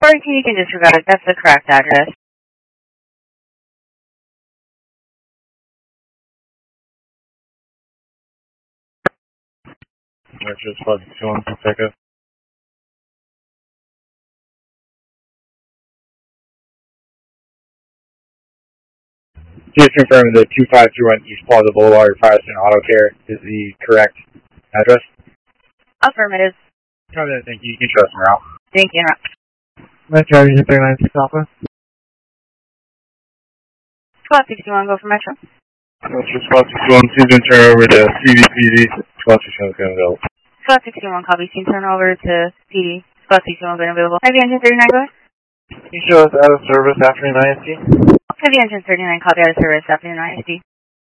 Sorry, you can disregard it. That's the correct address. Address 561 Fonseca. Just confirm the 2531 East Plaza Boulevard, Patterson Auto Care is the correct address? Affirmative. Copy that, thank you. You can trust me out. Thank you. Metro Agent 396 Alpha. Squad 61, go for Metro. Metro Squad 61, please then turn over to CDPD. Squad 61 is going to go. Squad 61, copy. Team turn over to PD. Squad 61, been available. Heavy engine 39, go ahead. Can you show us out of service afternoon ISD? Heavy engine 39, copy out of service afternoon ISD.